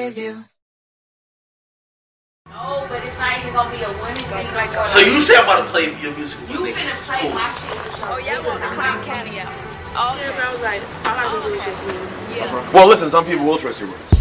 with you. No, but it's not even gonna be a women thing like that. So you say I'm about to play your music. You finna play my shit. Oh, yeah, I want the Clown County out. Oh, yeah, but I was like, all I was do is just move. Yeah. Well, listen, some people will trust your words.